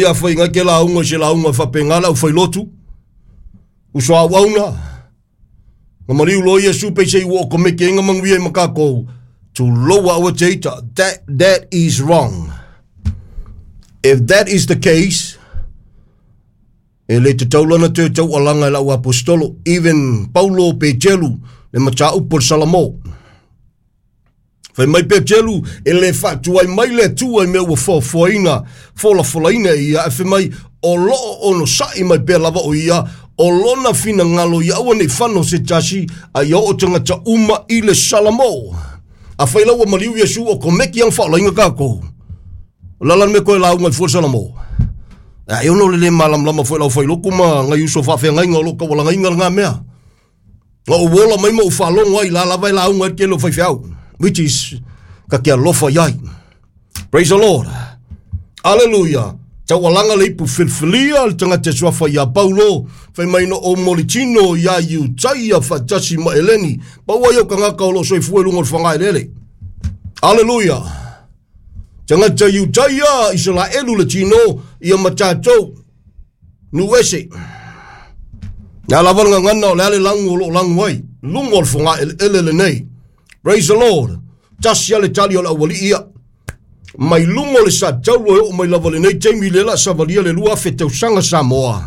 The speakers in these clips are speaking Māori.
Ia foi nga ke launga se launga whapengala u whai lotu. Uswa wauna. Nga mariu lo Yesu pe se uo komeke inga manguia makako. To lower our data. That is wrong. If that is the case, e le te taulana te tau alanga la u apostolo, even Paulo pe jelu, le matau por Salamo. Fai mai pe jelu, e le fatu ai mai le tu ai mea ua foina, folaina ia, e fai mai o loo ono sai mai pe lava o ia, o lona fina ngalo ia ua nei whano se tasi, a ia o tangata uma i le Salamo. A fai lau a maliu Yesu o komeki ang whaolainga kako. Lalan me koe lau ngai fuwa Salamo. E ono le malam lama foi lau fai loko ma ngai uso whawhia ngai ngā loka wala ngai ngā mea. Ngā uola mai ma ufalongo ai la lavai lau ngai ke lo fai fiau. Which is ka kia lofa iai. Praise the Lord. Hallelujah. Tau alanga le ipu filfilia al tanga te suafa ia Paulo. Fai mai no o moritino ia iu taia fatasi ma eleni. Paua iau ka ngaka o lo soi fue lungo whangai lele. Hallelujah. Tanga te iu taia isala elu le tino ia matatou nuese. Nga lavalanga ngana o le ale langu o lo langu ai. Lungo o whangai ele nei. Praise the Lord. Tasi ale tali o la wali ia. Mai lungo le sa tau o mai lava le nei teimi le la sa valia le lua fe tau sanga Samoa.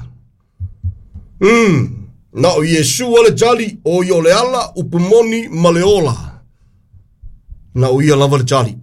Na o Yesu ale tali o yo le ala upumoni maleola. Na o ia lava le tali.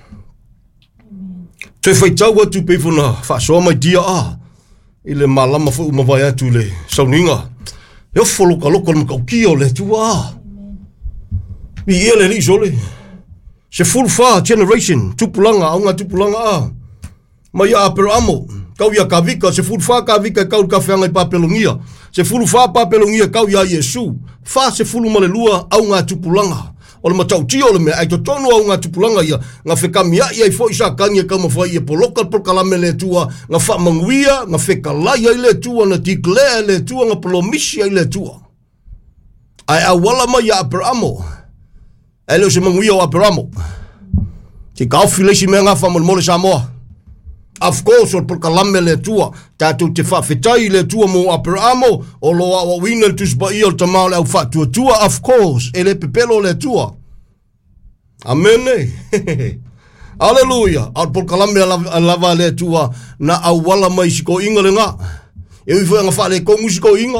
Te fai tau atu pefuna whasoa mai dia ile malama fu umawai atu le sauninga. Eo foloka loko le makaukia o le tua I ele li sole. Se full far generation tupulanga aunga tupulanga mai a pero amo kau ia kavika se full far kavika kau ka fanga papelongia se full far papelongia kau ia Yesu fa se full malelua aunga tupulanga o le matau tio le me ai to tonu aunga tupulanga ia nga fekamia ia foi sa kanya kama foi e poloka por kalamele tua nga fa manguia nga fekalaya ile tua na declare le tua nga promisia ile tua ai awala mai a pero amo Elo se manguia o Aperamo. Te kaufile si mea ngafa mole Samoa. Of course, o por kalame le tua. Tātou te whawhetai le tua mo Aperamo. O loa o wina tus ba i o tamau le au whatua tua. Of course, ele pepelo le tua. Amen. Hallelujah. Al por kalame lava le tua. Na au wala mai siko inga le ngā. E ui fwea ngawha le kongu siko inga.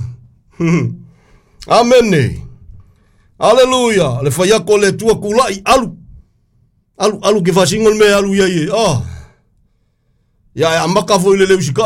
Amen. Hallelujah. Le fayako le tua kulai alu ke fasingol me alu ye. Ya amaka foi le leusikai.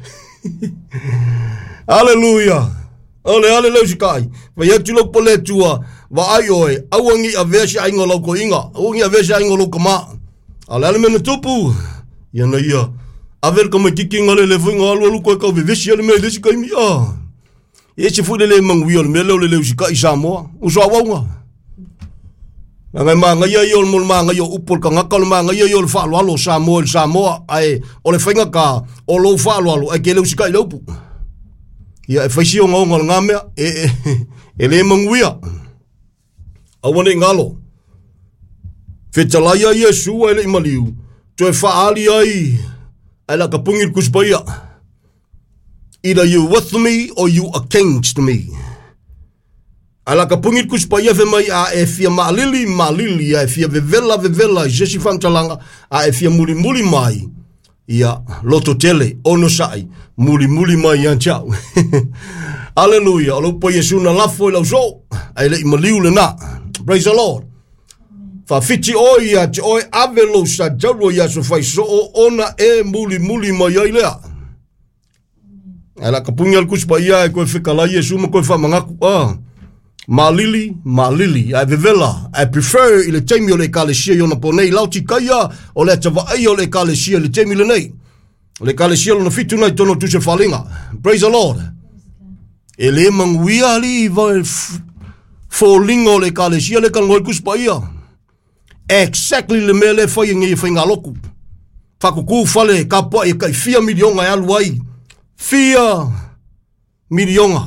Hallelujah. Ale leusikai. Fayaku lo pole tua va ai oi. Awangi avesi aingo lo ko inga. Awangi avesi aingo lo kama. Ale me tupu. Ya na ya. Aver como tikinga le funga alu ko ka vesi ale me leusikai mi. E se fu le manguio me le leusikai Samoa. Uso awanga. Ngai manga ia yo mol manga yo upol ka ngakal manga ia yo fa lo Samoa ai o le fainga ka o lo fa lo ai ke leusikai lopu. Ia e faisi o ngol ngame e le manguia. Awane ngalo. Fetalaya Yesu ai le maliu. Toe fa ali ai la kapungil kusbaya. Either you with me or you against me. Ala ka pungit kuspaya ve mai a e fia malili a e fia vevela jesi fantalanga a e fia muli mai. Ia loto tele ono sai muli mai an chau. Hallelujah. Alo po Yesu na lafo la zo. Ai le maliu le na. Praise the Lord. Fa fiti oi a oi avelo sa jalo ya so fai so ona e muli mai ai le. Ala ka pungal kuspaya ko fikala Yesu mo ko fa mangaku Malili, ai vevela, I prefer ile temi o le kalesia yo na ponei lauti kaya o le tava ai o le kalesia le temi le nei. Le kalesia na fitu nai tono tu se falinga. Praise the Lord. Ele manguia ali vai folingo le kalesia le kan ngol kuspaia. Exactly le mele foi ngi finga loku. Fakuku fale kapa e kai 4 milion ai aluai. 4 milion.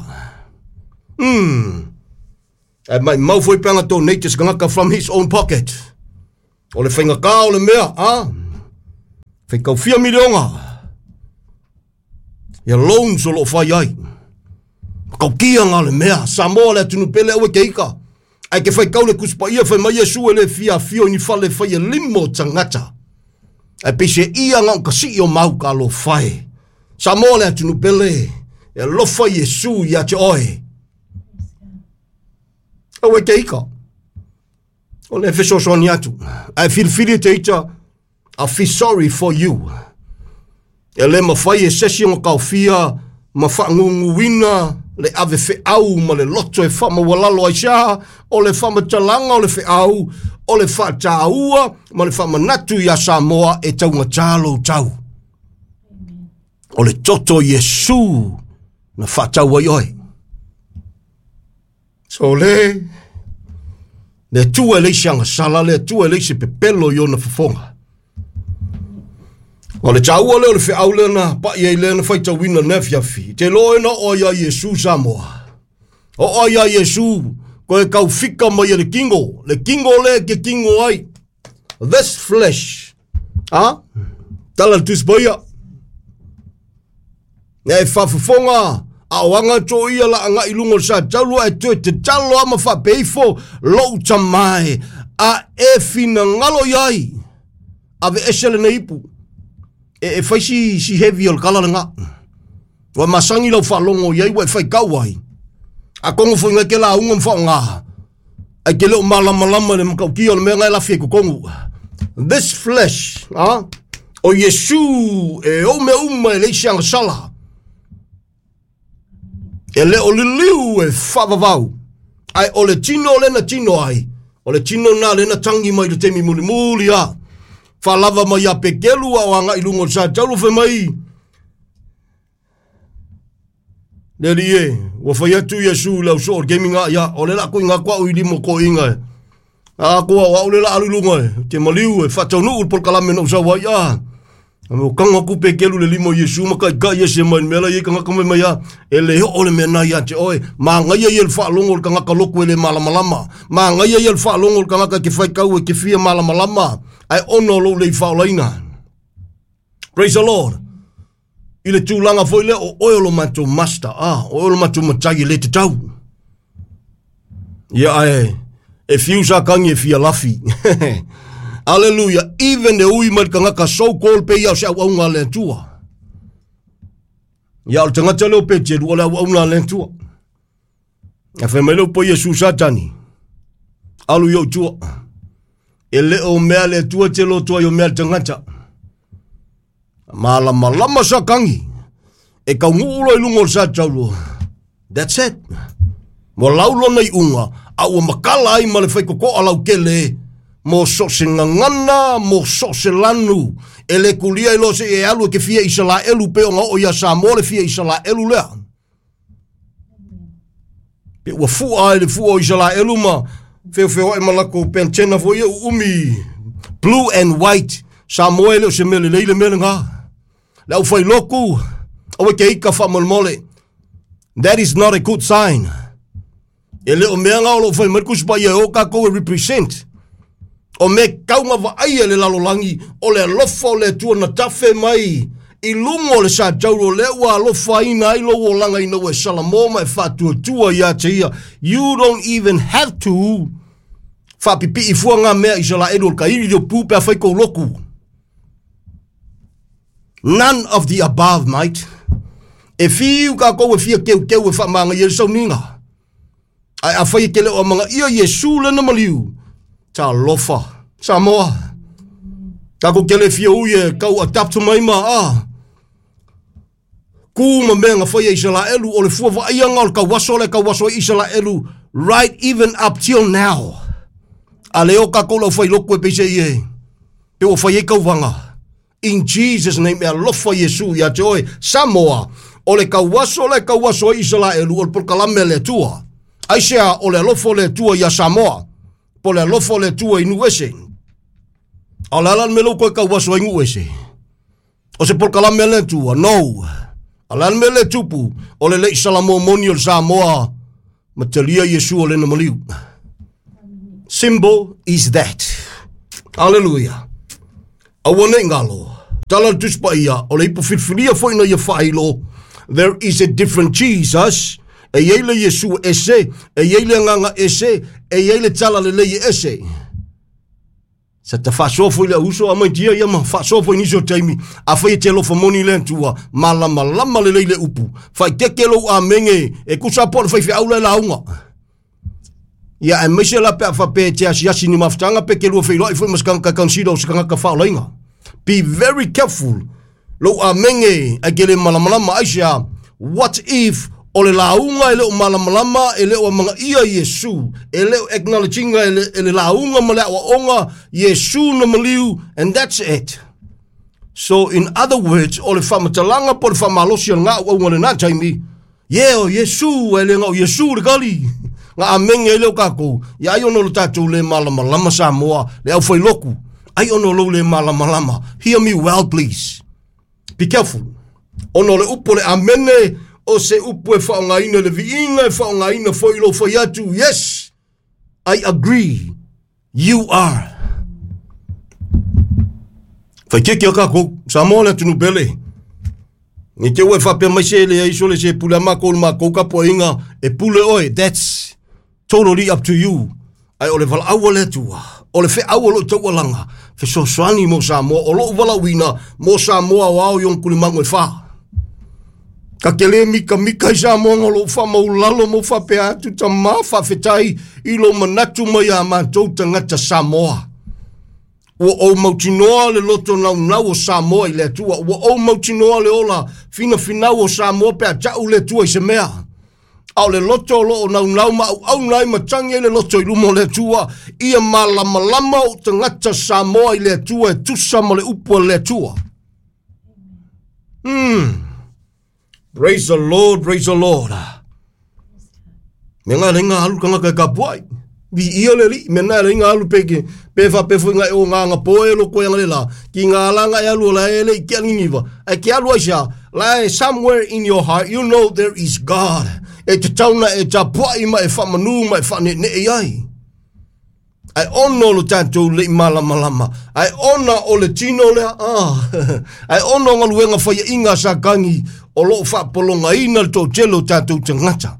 My mau foi panga to natures ngaka from his own pocket. O le whainga ka o le mea, Whaikau 4 milionga. Ia loan so lo fai ai. Kau kia ngā le mea, Samoa le tunu pele awe ke ika. Ai ke fai kau le kuspa ia fai mai Yesu le fia fio ni fale fai e limo tangata. Ai pese ia ngā kasi o mau ka lo fai. Samoa le tunu pele, e lo fai Yesu ia te oe. Awe ke ika. O le feso soni atu. Ai filfili te ita, I feel sorry for you. E le mawhai e sesi o kau fia, ma whaangunguina, le ave fe au, ma le loto e wha mawalalo aisha, o le wha matalanga o le fe au, o le wha tāua, ma le wha manatu ia Samoa e taunga tālo tau. O le toto Yesu, na wha taua ioi. So le tua leisi anga sala, le tua leisi pepelo yo na fafonga. O le taua le o le whiau le na pa iei le na whaita wina nefyafi. Te loe na o ia Yesu Samoa. O ia Yesu, koe kau fika mai le kingo. Le kingo le ke kingo ai. This flesh. Ha? Tala tusbaya. Nei whafafonga. A wanga to ia la anga ilungo sa talu e te talo ama wha peifo. Lau tamai. A e fina ngalo iai. Ave esele na ipu. E fai si heavy o kala nga. Wa masangi lau whalongo iai wa fai kawai. A kongo fo inga ke la unga mwha ngā. A ke leo malamalama le mkau kia le mea ngai la fie kukongu. This flesh, o Yesu e o me uma e leisi anga sala. E leo liliu e whavavau. Ai o le tino le na tino ai. O le tino na le na tangi mai le temi muli muli a. Whalava mai a pekelu a wanga ilungo sa taulu whi mai. Neri e, wa whai atu Yesu lau so or gaming a ia, o le la ko inga kwa ui limo ko inga e. A kua wa o le la alulunga e, te maliu e, whatau ul pol kalame na usawa ia. Ame o kanga ku pekelu le limo Yesu maka i ka Yesu mai mela i kanga kame mai a. E le ho o le mea nai a te oe, ma ngai e il whaalongo kanga ka loku e le malamalama. Ma ngai e il whaalongo kanga ka ke whaikau e ke fia malamalama. Ai ono lo le whaolaina. Praise the Lord. I le tūlanga foi le o oilo matu master. Oilo matu matai le te tau. Ia ai. E fiusa kangi e fia lafi. Hallelujah. Even the ui mai kangaka so-called pe iau se au aunga le tua. Ia o tangata leo pe te rua le au aunga le tua. A whai mai leo po Yesu satani. Alu iau tua. E leo mea le tua te lo tua yo mea tangata. Malama sa kangi. E kau ngulo i lungo sa taulo. That's it. Mo laulo nei unga. Au makala ai ma le whai koko alau kele. Mo so se ngangana, mo so se lanu. E le kulia i lo se e alu ke fia isala elu pe onga o ia Samoa le fia isala elu lea. Pe ua fua ai le fua isala elu ma. Feo e malako pentena fo ia umi. Blue and white. Samoa leo se mele leile mele ngā. Lau fai loku. Awe ke ika wha molmole. That is not a good sign. E leo mea ngā lo fai markus pa ia o kako represent. O me kaunga wa aia le lalolangi. O le lofa o le tua na tafe mai. I lungo le sa tauro le ua lofa ina ilo o langa ina ue salamoma e whatua tua ia te ia. You don't even have to whapipi i fua ngā mea i sala edo ka iri o pūpe a whaiko loku. None of the above, mate. E fiu ka koe fia keu e whamanga i sau ninga. Ai a whai ke leo a mga ia Yesu le na maliu. Ta lofa. Samoa. Ka ko kele fia uie kau ataptu mai ma Kuma mea ngā whai isala elu o le fua wa ianga o ka waso isala elu right even up till now. A leo ka kola whai loko e peise ie. Pe o whai e kau wanga. In Jesus' name, mea lofa Yesu ia te oe Samoa. O le kau waso isala elu o le polkalame le tua. Aisea o le lofo le tua ia Samoa. Po le lofo le tua inu ese. O le alan me loko e kau waso inu ese. O se polkalame le tua, no. Alan me le tupu. O le salamo moni o le Samoa. Matalia Yesu o le na maliu. Symbol is that. Hallelujah. Awane ngalo. Tala tuspa ia. O le ipo filfilia foi na ia whailo. there is a different Jesus. E yeile Yesu ese, e yeile nganga ese, e yeile tala le lei ese. Sa ta fasofo ile uso amantia ia ma fasofo iniso taimi a fai te lo famoni le tua malama lama le leile upu fai tekelo a menge e kusa por fai aula la unga ia e mese la pe fa pe te asi ni maftanga pe ke lo fai lo foi maskan ka consider ska ka fa lainga. Be very careful lo a menge a gele malama lama aisha. What if ole launga ele o malamalama ele o mga ia Yesu ele acknowledging ele launga mala o onga Yesu na maliu, and that's it. So in other words, ole famatalanga por famalosia nga o ngone na taimi o Yesu ele nga Yesu regali nga ameng ele o kako ya yo no tatu le malamalama Samoa le au foi loku ai ono lo le malamalama. Hear me well, please. Be careful. Ono le upole amene o se upu e whaongaina le viinga e whaongaina whailo whaiatu. Yes, I agree. You are. Whaikeke a kako, Samoa le tunu pele. Ni te ue whapea mai se le aiso le se pule mako le mako kapo inga e pule oe. That's totally up to you. Ai ole wala awa le tua. Ole whe awa lo tau alanga. Whe so soani mo Samoa. O lo wala wina mo Samoa wao yon kulimango e wha. Ka kele mika isa monga lo fa maulalo mo fa pe atu ta ma fa fetai ilo manatu mai a mātou tangata Samoa. O mautinoa le loto na o Samoa i le atua. O mautinoa le ola fina o Samoa pe a tau le atua i se mea. Au le loto lo na ma au nai matangi le loto i lumo le atua. Ia malama o tangata Samoa i le atua e tusa ma le upua le atua. Praise the Lord, praise the Lord. Menga renga alu kanga ka kapuai. Vi ia le li, mena renga alu peke. Pefa ngai o nganga poe lo ko yang lela. Ki ngalanga ya lu la ele ki angiva. Ai ki alu asia, la somewhere in your heart you know there is God. E te tauna e tapuai ma e famanu ma e fane ne ai. Ai ono lo tanto le malama. Ai ona o le tino le ai ono ngaluenga fa inga sa kangi o lo fa polonga ina to telo tanto tangata.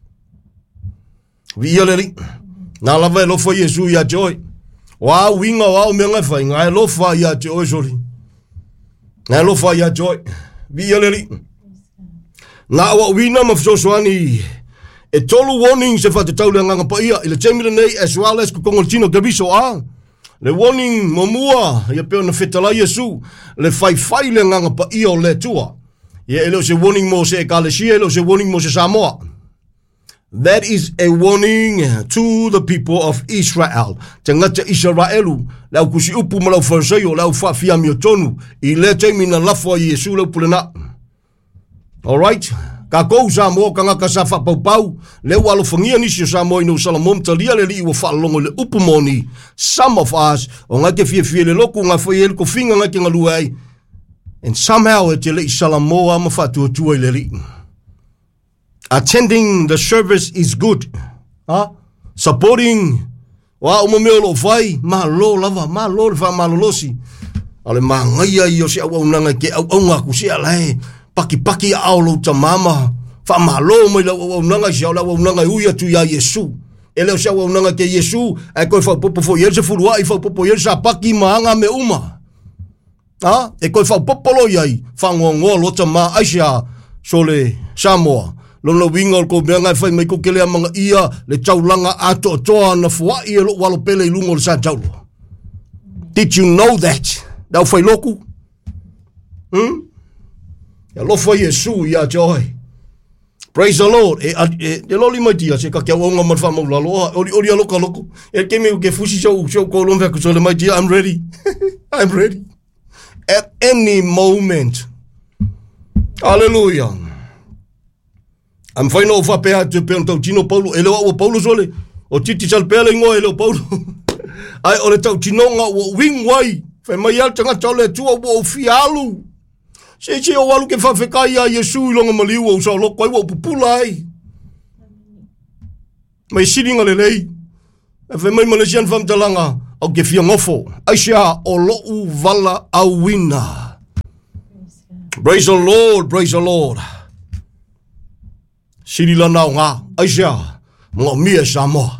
Vi ele na lava lo fa Yesu ya joy. Wa winga wa menga fa inga lo fa ya joy sori. Na lo fa ya joy. Vi ele na wa wina mafsoswani. E tolu warning se fate tau le nganga pa ia i le temile nei as well as kongoltino gabiso le warning momua ia pe ona fetala Yesu le fai le nganga pa ia o le tua ia ele se warning mo se ekalesia ele se warning mo se Samoa. That is a warning to the people of Israel. Tangata Israelu lau kusi upu malau farsayo lau fa fia miotonu i le temina lafo Yesu lau pulena. All right. Ka kou Samoa ka ngaka sa wha pau le walo whangia nisi o Samoa ino salamom talia le li ua whalongo le upumoni. Some of us o ngake fie le loku ngā whai ele ko whinga ngake ngalua ai. And somehow e te le i Salamoa ma whatuatua i le li. Attending the service is good. Supporting wa umameo lo whai ma lo lava ma lo le wha malolosi. Ale ma ngaia i o se au nanga ke au ngaku se alae. Paki au lo ta mama fa malo mo lo nanga ja lo nanga uia tu ya Yesu ele sa wo nanga ke Yesu ai ko fa popo fo yelse fulwa i fa popo yelsa paki manga me uma e ko fa popo lo yai fa ngo lo ta ma asia sole Samoa lo wingo ko benga fa me ko kele manga ia le taulanga ato toa na fo i lo walo pele lungo le sa taulo. Did you know that? Da foi loku ya lo foi Yesu ya joy. Praise the Lord. E loli mai dia se ka kia wonga ma fa mo lo ori loko. E ke me ke fusi so ko lo mfa so le mai dia. I'm ready. I'm ready. At any moment. Hallelujah. I'm fine over pe te pe on tino Paulo ele o Paulo sole. O titi sal pele ngo ele o Paulo. Ai ole tau tino nga o wing wai. Fa mai al tanga tole tu o fialu. Se o walu ke whawhekai a Yesu i longa maliu o sa loko ai wa pupula ai. Mai siringa le lei. E whe mai Malaysian whamtalanga au ke fia ngofo. Aisha o lou vala au wina. Praise the Lord, praise the Lord. Sirila na nga, aisha, mga mia Samoa.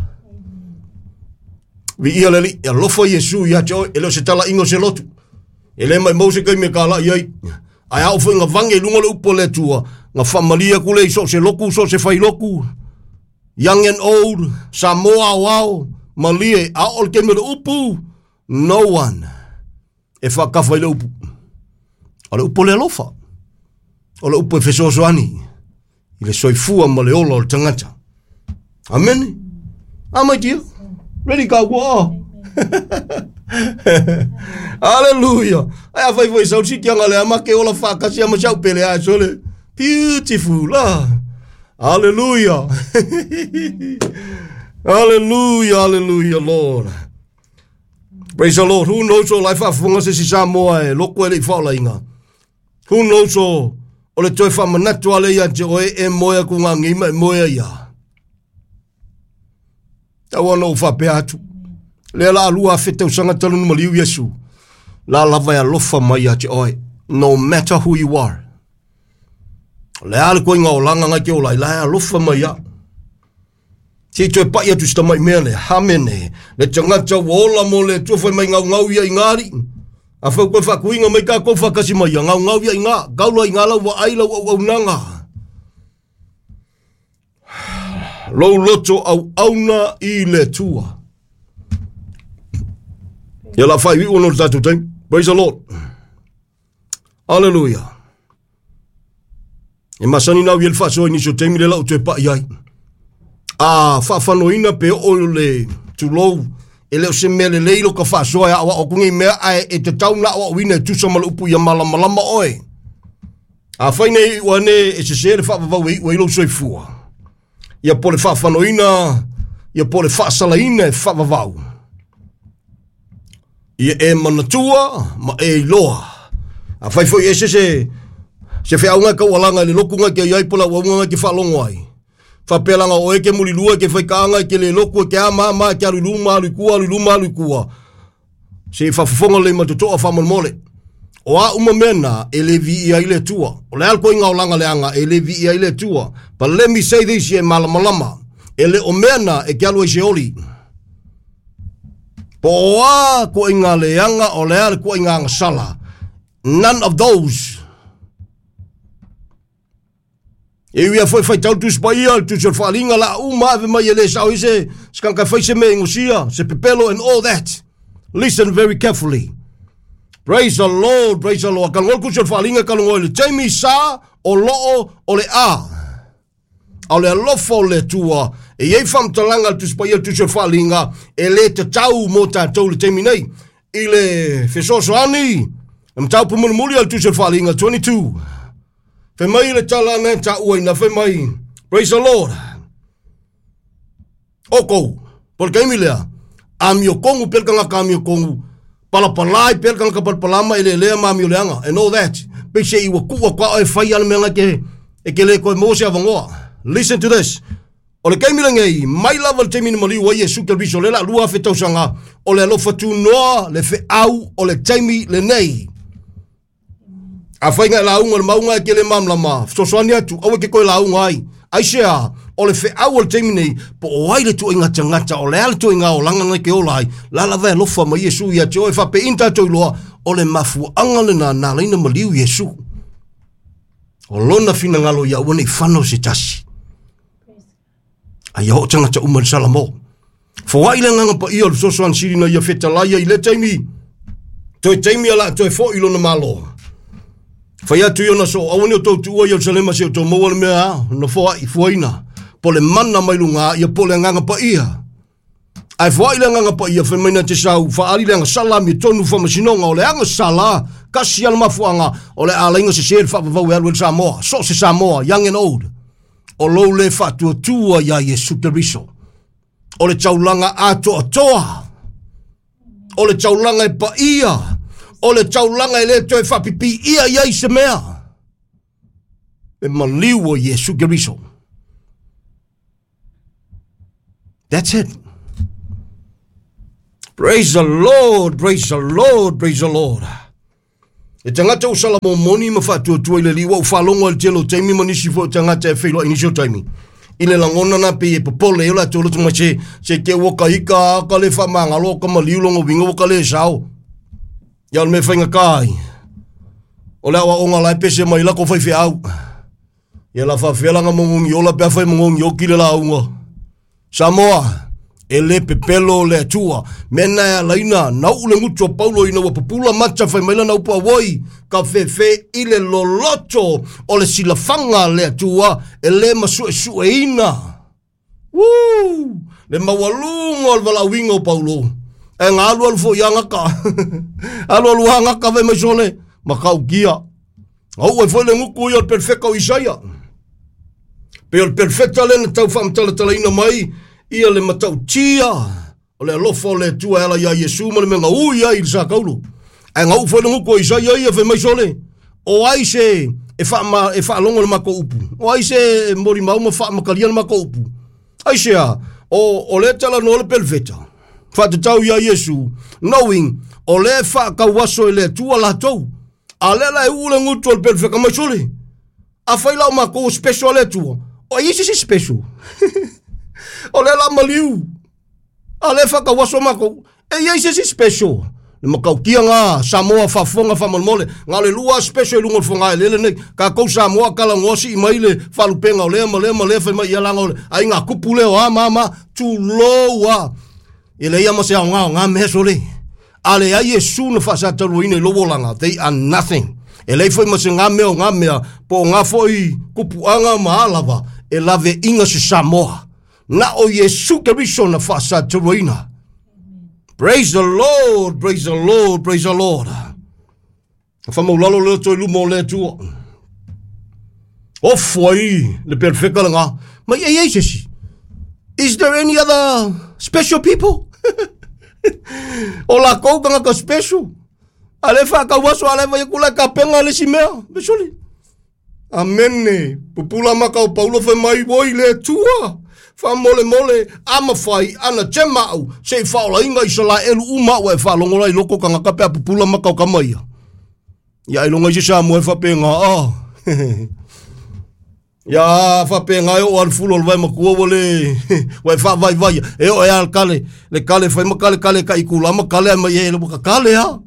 Vi ia leli, ia lofa Yesu ia cho, ele se tala ingo se lotu. Ele mai mose kai me kala iai. Ai au fo nga vange lunga le upo le tua, nga familia kule so se loku, so se fai loku. Young and old, Samoa wao, malie, a ol ke me le upu, no one. E fa ka fai le upu. O le upo le lofa. O le upo e fesosoani. I le soifua ma le ola o le tangata. Amen. My dear. Ready, God? Whoa. Hallelujah. Ai fai foi sau si kianga le ama ke ola fa kasi ama sau pele ai sole. Beautiful. Hallelujah. Hallelujah. Hallelujah, Lord. Praise the Lord. Who knows all life afunga se si Samoa e loko ele fa la inga. Who knows all o le toi fa manatu ale ia te oe e moia ku ngā ngima e moia ia. Tawa no fa pe atu. Le la alua fete usanga talu no maliu Yesu. La lava ya lofa mai ati oe. No matter who you are. Le ala ko inga o langa ngai ke o lai. La ya lofa mai ya. Si tu e pa ia tu sta mai mea le hamene. Le tangata wola mo le tuwhai mai ngau ia ingari. A whau koe whakuinga mai ka koe whakasi mai ia. Ngau ia inga. Gaula inga lau wa aila au nanga. Lou loto au auna I le tua. Ia la whai ono le tatu taim. Praise the Lord. Hallelujah. E masani nau i le whasoa ni so taimi le lau te pa iai. Whawhanoina pe o le tulou. E leo se mele leilo ka whasoa awa o kungi mea ai e te tau na awa wina e tusa mala upu ia malama oe. Whaine I wane e se sere whawawau I ilo soifua. Ia pole whawhanoina, ia pole whaasalaina e whawawau. Ia e manatua, ma e iloa. A whaifo I se whiaunga ka walanga le lokunga ke iai pola waunga ke whalongo ai. Whapelanga o eke mulilua ke whaikaanga ke le loku ke a maa ke aluluma alukua. Se whafufonga le matutoa whamanmole. O a umamena e le vi I le tua. O le alko inga o langa le anga e le vi I le tua. But let me say this ye malamalama. E le omena e ke alu e se oli. Po o a ko inga le anga o le al ko inga anga sala. None of those. E wia foi tau tu spaia, tu se whalinga la uma ave mai ele sao ise, skanka fai se me ingosia, se pepelo and all that. Listen very carefully. Praise the Lord, praise the Lord. Kan ngolku se whalinga kalungo ele, Jamie sa o loo o le a. O le lofo le tua, e ei whamtalanga tu spaia tu se whalinga, e le te tau mo tātou le Jamie nei. I le fesoso ani, tau pumunumuli al tu se whalinga, 22. Fe mai le tala ne ta uaina, fe mai. Praise the Lord. Oko, porque ai milea, a mio kongu pelkanga ka mio kongu, palapalai pelkanga ka palapalama ele lea ma mio leanga, and all that. Pese I wakua kwa e whai ala menga ke, e ke le koe mose avangoa. Listen to this. O le kaimila ngei, mai lava le teimini maliu wa Yesu kelbiso, le la lua fe tausanga, o le alofa tu noa, le fe au, o le teimi le nei. A whainga launga le maunga ke le mamlama. Sosoani atu, awe ke koe launga ai. Aisea, o le fe au le teimi nei, po o ai le tu inga tangata, o le ale tu inga o langa ngai ke ola ai, la la vea lofa ma Yesu ia te oe whape inta toi loa, o le mafu anga le na leina maliu Yesu. O lona fina ngalo ia wane I whano se tasi. Ai ho tangata umar salamo. Fo ai le nganga pa ia le sosoan sirina ia feta laia I le teimi. Toi teimi ala, toi fo ilo na malo. Fai atu iona so, awani o tau tua ia salema se o tau maua le mea, na fua I fuaina. Po le mana mai lunga, ia po le nganga pa ia. Ai fua I le nganga pa ia, fe maina te sau, fa ali le anga sala mi tonu fa masinonga, o le anga sala, kasi ala mafuanga, o le ala inga se sere fa vavau elu el Samoa, so se Samoa, young and old. O lou le fa tua ia Yesu Keriso. O le taulanga ato atoa. O le taulanga e pa ia. O le taulanga e le toi whapipi ia iai se mea. E maliu o Yesu Keriso. That's it. Praise the Lord, praise the Lord, praise the Lord. E tangata usala momoni ma whātua le liwa u whalongo al telo taimi manisi fo tangata e whilo inisio taimi. Ile langona na pe e popole ila tolo tuma se ke waka hika ka le whamangalo ka maliulongo winga waka le sao. Ial me whainga kai. O le awa onga lai pese mai lako whai au. Ia la whawhelanga mongongi o la pia whai mongongi o kile la unga. Samoa. E le pepelo le atua. Mena e laina. Nau le ngutu o paulo ina wa papula matcha whai maila na upa woi. Ka whewhe i le loloto o le silafanga le atua. E le masu e su e ina. Woo! Le mawalunga o wala winga o paulo. E ngā alu alu fo i angaka. Alu alu angaka ve maisole. Makau kia. Au e foi le nguku i al perfecta o Isaia. Pe al perfecta le na tau whamtala ina mai. Ia le matau tia. O le alofa o le tua ela ia Yesu ma le menga ui ai sa kaulu. E ngau foi le nguku o Isaia ia fe maisole. O ai se e wha longo le mako upu. O ai se mori mau ma wha makalia le mako upu. Ai se a. O le tala no le perfecta. Whatatau ia Yesu. Knowing o le wha kawaso e le tua la tau. A lela e ule ngutu al perfecta maisole. A whailau mako special le tua. O Yesu se special. O lela maliu. A le whakawaso mako. E Yesu se special. Le makau kia ngā Samoa whafonga whamalmole. Ngā le lua special lungo whonga e lele nei. Ka kou Samoa kala ngosi i mai le whalupenga o lea ma whai mai ialanga o le. Ai ngā kupu leo a mama. Tu loa. E le ia ma se au ngā meso le. A le a Yesu na whasataru ine lowo langa. They are nothing. E lei foi ma se ngā mea. Po ngā foi kupu anga ma alava. E lave inga se Samoa. Na o Yesu keriso na whasataru ina. Praise the Lord, praise the Lord, praise the Lord. Whamaulalo leo toi lumo le tua. O foi le perfecta langa. Ma ye sesi. Is there any other special people? O la koukanga ka special. Ale whakawaso ale wa yakula ka penga le simea. Besoli. Amene. Pupula maka o Paulo whai mai woi le tua. Wha mole ama whai ana te mau. Se whaola inga i sala elu umau e whalongora i loko ka ngaka pia pupula maka o kamaia. Ia ilonga i se sa mua e whapenga. Ia whapenga e o alfulo vai makua wale. Wai wha e o e al kale. Le kale whai makale kale ka ikula ama kale ama e le buka kale ha.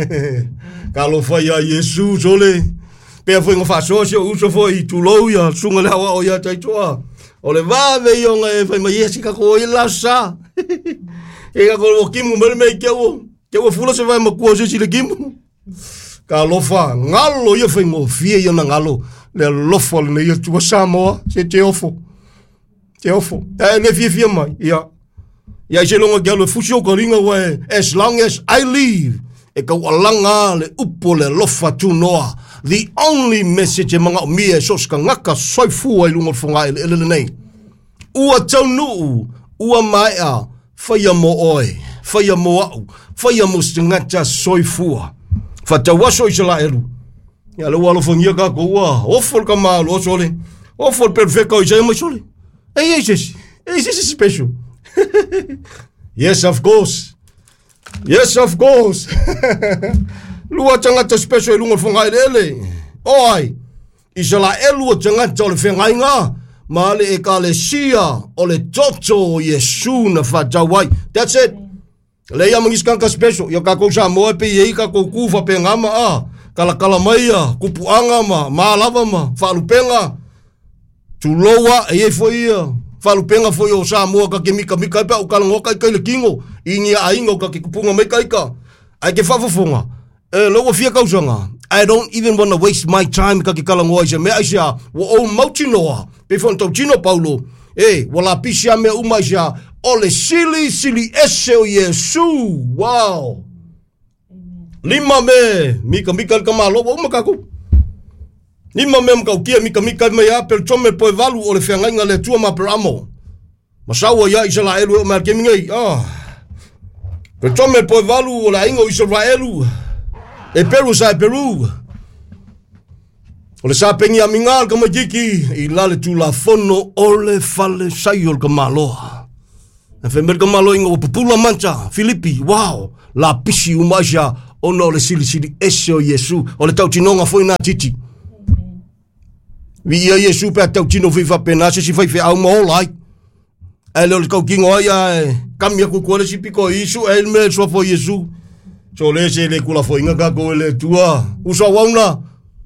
Kalo whai a Yesu sole. Pea whai ngā whasoa uso whai tulou ia sunga le hawa o ia taitoa. O le vave ionga e whai mai esi kako i lasa. E kako o kimu mere mei kewa fula se vai makua se si le kimu. Ka lofa ngalo ia whai mo fie ia na ngalo. Le lofa le ia tua Samoa se te ofo. Te ofo. E le fie mai. Ia i se longa kia le fusi o ka ringa wae. As long as I live. E ka walanga le upo le lofa tu noa. The only message e manga o mia e soska ngaka soifua i lunga whunga ele nei. Ua tau nuu, ua maea, whaia mo oe, whaia mo au, whaia mo stingata soifua. Whatawaso i sala eru. Ia le walo whangia ka koua, ofol ka maalo o sole, ofol perfecta o isai mai sole. Hey, this is special. Yes, of course. Yes, of course. Lua tangata special lunga whangai lele. Oi, isala elua tangata o le whengai ngā. Ma le e ka le sia o le toto o Yesu na whatawai. That's it. Le ia mangiskanka special. Ia kako sa moe pe iei kako kufa pe ngama a. Kala mai a. Kupu anga ma. Maalava ma. Whalupenga. Tuloa e iei foi ia. Whalupenga foi o sa moa ka ke mika pe au kalangoka i kaile kingo. Ingi a ingo ka ke kupunga mai kaika. Ai ke whafafonga. Loa fia kausanga. I don't even want to waste my time ka ke kalangoa isa. Mea isa, wa o mautinoa. Pe fontou tino Paulo. Wala pisia me uma isa. Ole sili ese o Yesu. Wow. Lima me. Mika kamalo. Wa uma kaku. Lima me mkau kia mika me ya. Pel tome poe valu ole whiangainga le tua ma peramo. Masawa ya isa la elu o markemingei. Pel tome poe valu ole ingo isa raelu. E Peru sa Peru. O le sa pengi a mingal ka majiki. I lale tu la fono ole fale sayol ka maloa. E whemer ka malo ingo o Papula Mancha, Filipi. Wow. La pisi umaja ona o le sili ese o Yesu, o le tautinonga foi nā titi. Vi ia Yesu pe tautino fifa pena se si fai fe au maolai. E le kau kingo ia kamia kukua si piko isu e me so fo Yesu. So le se le kula fo inga kako le tua. Usa wauna.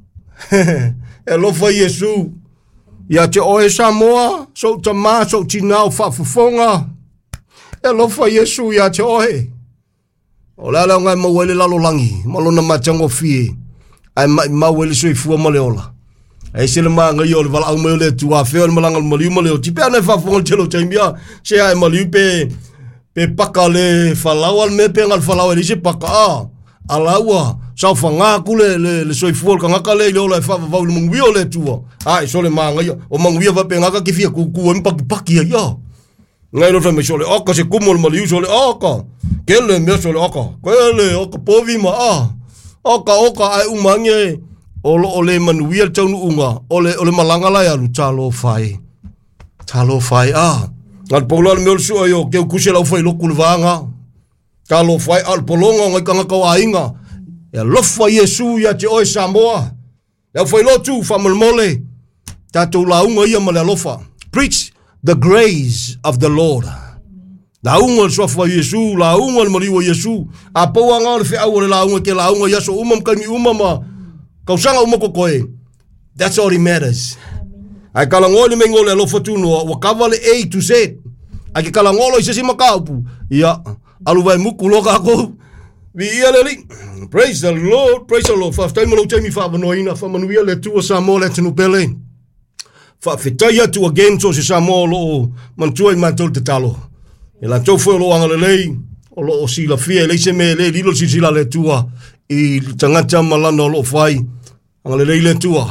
E lo fo Yesu. Ia te oe Samoa, so tama, so tinau whafufonga. E lo fo Yesu ia te oe. O lala ngai mawele lalo langi, malona matango fie. Ai mawele sui fua male ola. Ai se le manga i o le wala au meo le tua feo le malanga le maliu male o. Tipe ane whafonga telo taimia, se ai maliu pe paka le whalaua le me pe ngal whalaua le se paka a. Alaua, sau whangaku le sui fua le kangaka le le ola e whawawau le manguia o le tua. Ai so le manga i o manguia wape ngaka ki fia kukua mpaki ia. Ngai lo me so le oka se kumo le maliu so le oka. Kele me so le oka. Kele oka povi ma a. Oka ai umange. Ole manuia taunu unga. Ole malanga lai alu talo fai. Talo fai a. Ngal pola le meo sua yo. Keu kuse lau fai loku le vanga. Talo fai al polonga ngai kanga kau ainga. Ya lofa Yesu ya te oe Samoa. Ya fai lotu whamalmole. Tatou launga ia male alofa. Preach the grace of the Lord. Launga le sofa Yesu. Launga le mariwa Yesu. A pauanga le fe au le launga ke launga yaso umam kami umama. Kausanga umako koe. That's all it matters. Ai kalangole mengole alofa tuno. Wakava le A to Z. Ai ke kalangolo isesi makaupu. Ia. Alu vai muku loka ako. Vi ia leli. Praise the Lord. Praise the Lord. Whaftai malo taimi whaavanoina. Whamanuia le tua Samoa le tenu pele. Whawhitai atu again so se Samoa lo mantua I mantul te talo. E la tau fweo lo anga le lei. O lo o sila fia. Leise me le lilo si sila le tua. I tangata malana o lo whai. Anga le lei le tua.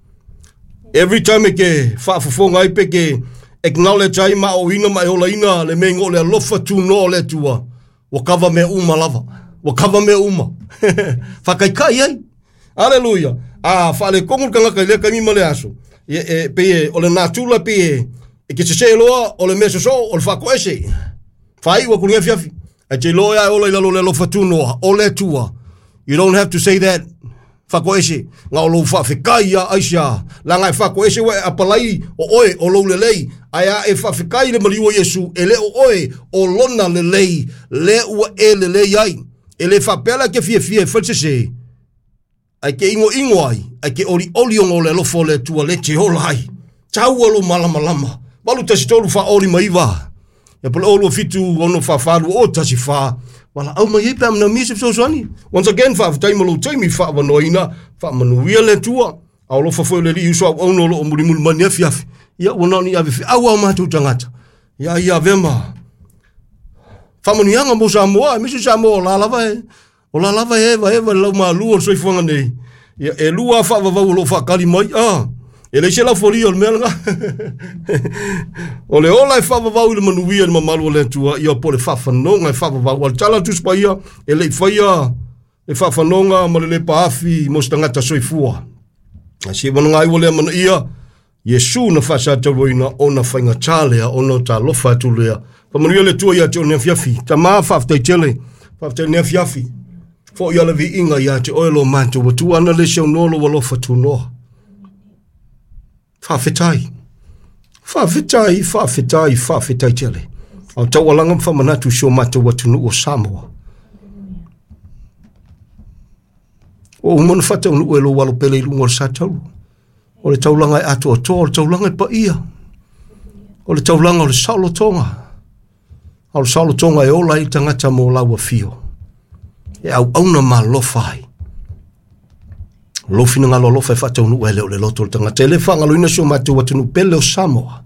Every time e ke whaafufonga ipe ke acknowledge ai ma o ina mai ola ina le mengo le alofa tu no le tua. Wakava me uma lava. Wakava me uma. Whakaikai ai. Aleluia. Whale kongu kangaka le kami male aso. Pe o le natula pe e ke se loa o le meso so o le whako ese. Whai wa kuringa fiafi. E te loa ola ilalo le alofa tu noa o le tua. You don't have to say that. Whako ese. Nga o lo whawhikai a aisha. La ngai whako ese wa apalai o oe o lo le lei. Aia e whawhikai le mariua Yesu. E le o oe o lona le lei. Le ua e le lei ai. E le whapela ke fie whatsese. Ai ke ingo ai. Ai ke oli ongo le lofo le tua le te holai. Tau alo malama. Walu tasi tolu wha oli maiva. E pole olu fitu ono whawharu o tasi wha. Wala au mai epe amna misi fsoswani. Once again whawhitai malo taimi whaavanoina. Whaamanuia le tua. Au lofa fweo le li uso au ono lo o murimulu mani e fiafi. Ia wana ni ave fi awa matu tangata. Ia vema. Whamanianga mo Samoa, misi Samoa o la lava e. O la lava eva lau maa lua o soifuanga nei. Ia e lua whaavavau lo whakali mai. E leise lau foli o le mea nga. O le ola e whaavavau le manuia le mamalu o le tua. Ia po le whaafanonga e whaavavau. Al tala tuspa ia e le whaia. Le whaafanonga ma le paafi mo stangata soifua. A se wanunga iwa le manu ia. Yesu na whasa taroina o na whainga tālea o na tā lofa tulea. Whamanuia le tua ia te o nea fiafi. Ta maa whaftai tele. Whaftai nea fiafi. Fo ia le vi inga ia te oelo manto. Wa tu ana le seo nolo wa lofa tu noa. Whawhitai tele. Au tawalanga whamanatu sio mato wa tunu o Samoa. O umana whata unu uelo walo pele i lungo sa taulu. O le taulanga e ato ato, o le taulanga e pa ia. O le taulanga o le saulo tonga. O le saulo tonga e ola I tangata mo laua fio. E au auna ma lofai. Lofina ngalo lofa e whata unu uele o le loto le tangata. E le whangalo ina sio matu watunu pele o Samoa.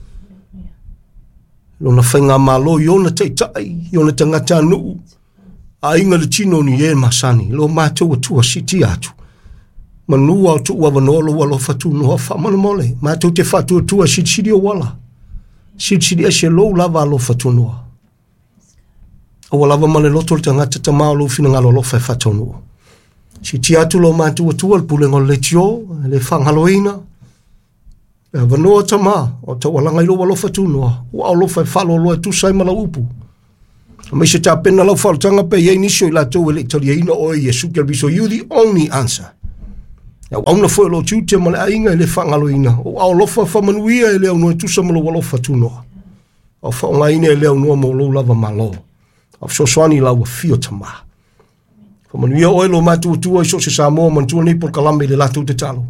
Lona whainga malo I ona teitai, I ona tangata nuu. A inga le tino ni e masani. Lo matu watua siti atu. Manua o tu wavanolo walo fatu noa whamana mole. Matu te fatu tua sidi o wala. Sidi ashe lo lava lo fatu noa. O walava male loto le tangata tamao lo fina ngalo lo fai fatu noa. Siti atu lo matu watua le pule ngol le tio, le whangaloina. E wanoa tama, o ta walanga ilo walo fatu noa. Wa o lo fai falo lo e tu sai mala upu. Mai se tapena lau whaltanga pe iei nisio I latou ele tali eina o Yesu kia biso, you the only answer. Au auna fo lo tiu te male ainga ele whangalo ina. O au lofa whamanuia ele au noe tusa malo walofa tunoa. Au whaonga ina ele au noa mo lo lava malo. Au soswani lau a fio tamaha. Whamanuia oe lo mātua tua I so se Samoa mantua nei por kalame le latou te talo.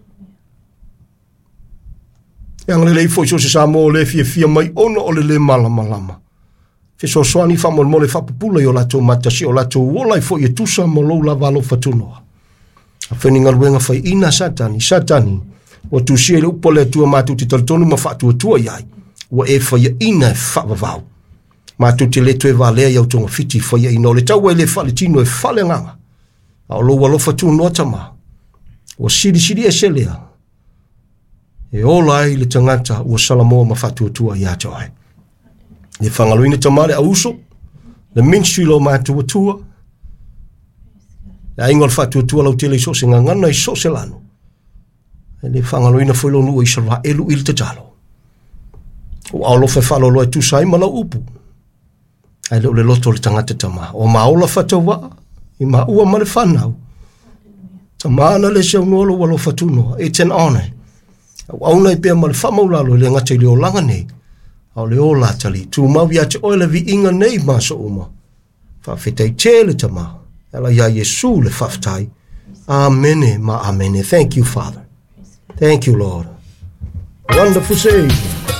Yang le fo I so se Samoa le fia mai ona o le malama. Fe so swani fa mo le fa pupula yo latou matasi o latou wola I fo ye tusa mo lo lava lo fatunoa. A wheninga luenga whai ina satani, o tu sia le upo le tua mātou te taritonu ma whaatua tua iai, o e whai ina whaavavau. Mātou te le tue wālea iau tonga fiti whai ina o le tau e le whale tino e whale nganga. A o loa lofa tu noa tama, o siri e selea, e ola ai le tangata o salamoa ma whaatua tua ia toai. Le whangaluina tamare a uso, le ministry lo mātou tua, a ingol fatu tua lau tele so se ngangana I so se lano. E le whangaloina whailo nua I salwa elu il te talo. O aolo whalo loa tu sai ma lau upu. Ai leo le loto le tangata tama. O maola whatawa, I maua ma le whanau. Tamana le se unua lo walo whatunoa. It's an honor. Au auna I pia ma le whamaulalo le ngata I leo langa nei. Au leo la tali. Tu mawi ate oile vi inga nei maso uma. Whawhetai te le tama. Ela ya Yesu le whaftai. Amene ma amene. Thank you, Father. Thank you, Lord. Wonderful Savior.